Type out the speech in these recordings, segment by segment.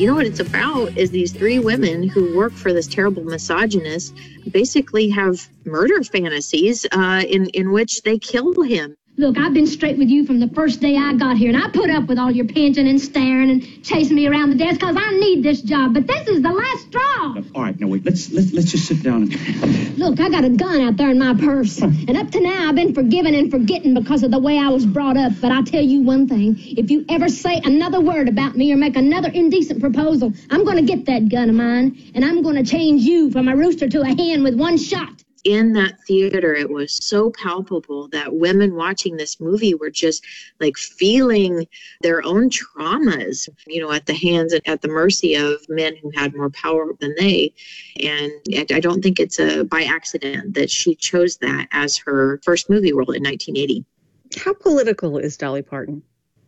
You know what it's about is these three women who work for this terrible misogynist basically have murder fantasies in which they kill him. Look, I've been straight with you from the first day I got here, and I put up with all your panting and staring and chasing me around the desk because I need this job, but this is the last straw. All right, now wait, let's just sit down and... Look, I got a gun out there in my purse, and up to now I've been forgiving and forgetting because of the way I was brought up, but I'll tell you one thing. If you ever say another word about me or make another indecent proposal, I'm going to get that gun of mine, and I'm going to change you from a rooster to a hen with one shot. In that theater, it was so palpable that women watching this movie were just like feeling their own traumas, at the hands and at the mercy of men who had more power than they. And I don't think it's by accident that she chose that as her first movie role in 1980. How political is Dolly Parton?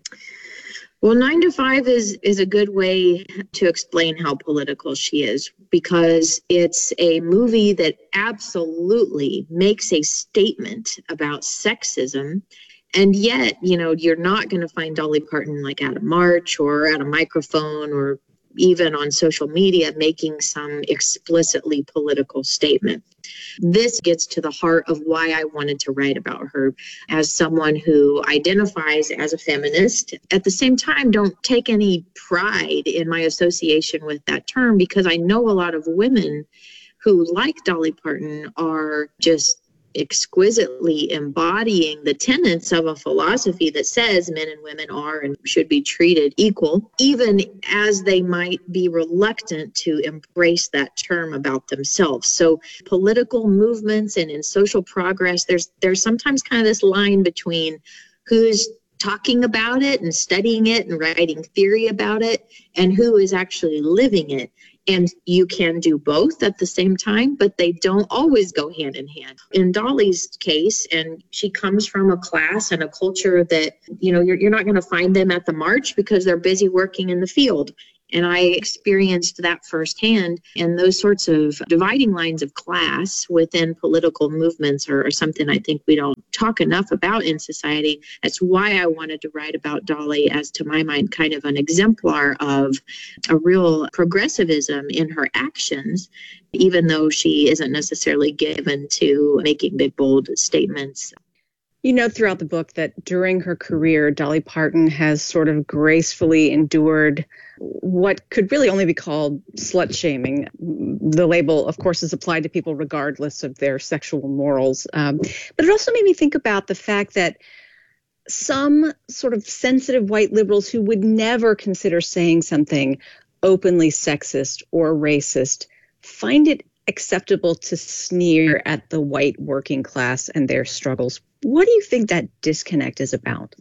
Well, 9 to 5 is a good way to explain how political she is, because it's a movie that absolutely makes a statement about sexism. And yet, you're not going to find Dolly Parton like at a march or at a microphone or even on social media making some explicitly political statement. This gets to the heart of why I wanted to write about her as someone who identifies as a feminist. At the same time, don't take any pride in my association with that term, because I know a lot of women who, like Dolly Parton, are just exquisitely embodying the tenets of a philosophy that says men and women are and should be treated equal, even as they might be reluctant to embrace that term about themselves. So political movements and in social progress, there's sometimes kind of this line between who's talking about it and studying it and writing theory about it and who is actually living it. And you can do both at the same time, but they don't always go hand in hand. In Dolly's case, and she comes from a class and a culture that, you're not going to find them at the march because they're busy working in the field. And I experienced that firsthand. And those sorts of dividing lines of class within political movements are something I think we don't talk enough about in society. That's why I wanted to write about Dolly as, to my mind, kind of an exemplar of a real progressivism in her actions, even though she isn't necessarily given to making big, bold statements. You note throughout the book that during her career, Dolly Parton has sort of gracefully endured what could really only be called slut shaming. The label, of course, is applied to people regardless of their sexual morals. But it also made me think about the fact that some sort of sensitive white liberals who would never consider saying something openly sexist or racist find it acceptable to sneer at the white working class and their struggles. What do you think that disconnect is about?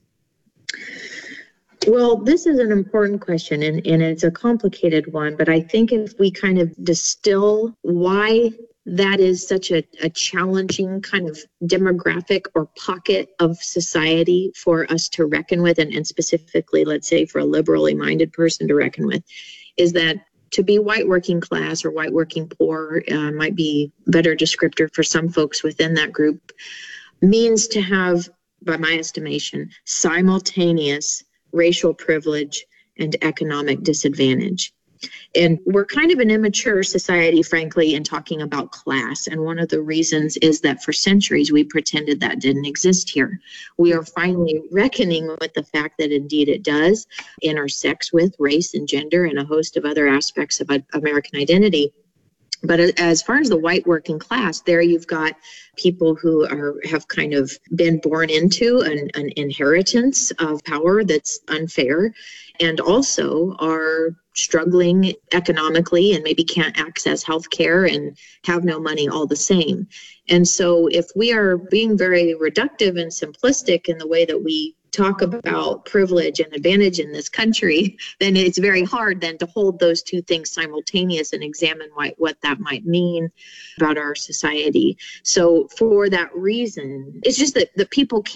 Well, this is an important question, and it's a complicated one, but I think if we kind of distill why that is such a challenging kind of demographic or pocket of society for us to reckon with, and specifically, let's say, for a liberally minded person to reckon with, is that to be white working class or white working poor might be a better descriptor for some folks within that group, means to have, by my estimation, simultaneous racial privilege and economic disadvantage. And we're kind of an immature society, frankly, in talking about class. And one of the reasons is that for centuries, we pretended that didn't exist here. We are finally reckoning with the fact that indeed it does, intersects with race and gender and a host of other aspects of American identity. But as far as the white working class, there you've got people who have kind of been born into an inheritance of power that's unfair, and also are struggling economically and maybe can't access health care and have no money all the same. And so if we are being very reductive and simplistic in the way that we talk about privilege and advantage in this country, then it's very hard then to hold those two things simultaneous and examine what that might mean about our society. So for that reason, it's just that the people can't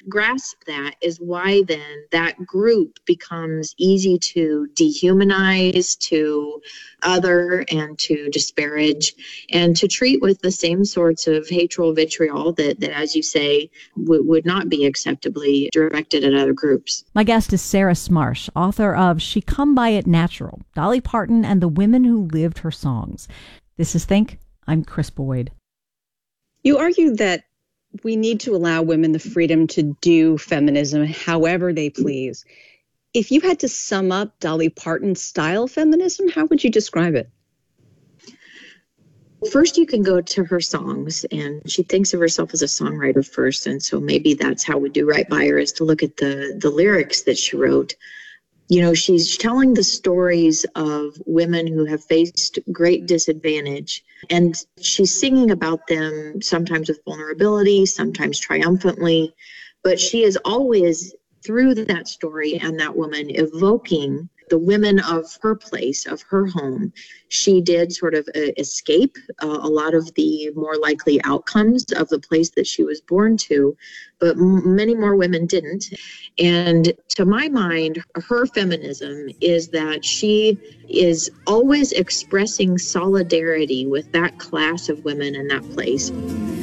grasp that is why then that group becomes easy to dehumanize, to other, and to disparage, and to treat with the same sorts of hateful vitriol that as you say, would not be acceptably directed at other groups. My guest is Sarah Smarsh, author of She Come By It Natural, Dolly Parton and the Women Who Lived Her Songs. This is Think. I'm Chris Boyd. You argue that we need to allow women the freedom to do feminism however they please. If you had to sum up Dolly Parton's style feminism, how would you describe it? First, you can go to her songs, and she thinks of herself as a songwriter first, and so maybe that's how we do right by her, is to look at the lyrics that she wrote. You know, she's telling the stories of women who have faced great disadvantage, and she's singing about them sometimes with vulnerability, sometimes triumphantly, but she is always, through that story and that woman, evoking the women of her place, of her home. She did sort of escape a lot of the more likely outcomes of the place that she was born to, but many more women didn't. And to my mind, her feminism is that she is always expressing solidarity with that class of women in that place.